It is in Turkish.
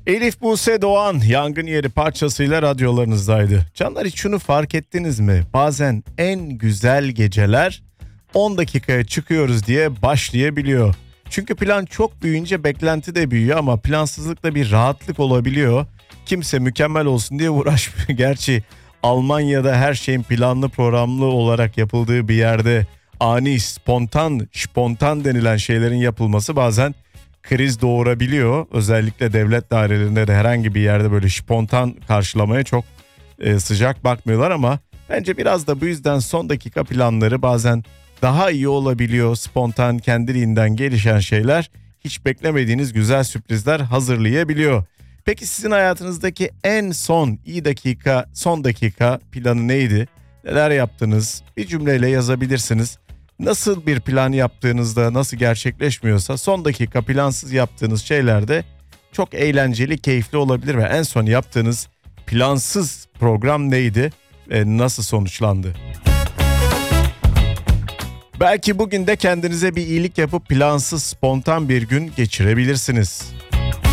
Elif Buse Doğan Yangın Yeri parçasıyla radyolarınızdaydı. Canlar, hiç şunu fark ettiniz mi? Bazen en güzel geceler 10 dakikaya çıkıyoruz diye başlayabiliyor. Çünkü plan çok büyüyünce beklenti de büyüyor ama plansızlıkla bir rahatlık olabiliyor. Kimse mükemmel olsun diye uğraşmıyor. Gerçi Almanya'da her şeyin planlı programlı olarak yapıldığı bir yerde ani, spontan denilen şeylerin yapılması bazen kriz doğurabiliyor. Özellikle devlet dairelerinde de herhangi bir yerde böyle spontan karşılamaya çok sıcak bakmıyorlar ama bence biraz da bu yüzden son dakika planları bazen daha iyi olabiliyor. Spontan, kendiliğinden gelişen şeyler hiç beklemediğiniz güzel sürprizler hazırlayabiliyor. Peki sizin hayatınızdaki en son son dakika planı neydi? Neler yaptınız? Bir cümleyle yazabilirsiniz. Nasıl bir plan yaptığınızda nasıl gerçekleşmiyorsa son dakika plansız yaptığınız şeyler de çok eğlenceli, keyifli olabilir ve en son yaptığınız plansız program neydi? Nasıl sonuçlandı? Belki bugün de kendinize bir iyilik yapıp plansız, spontan bir gün geçirebilirsiniz.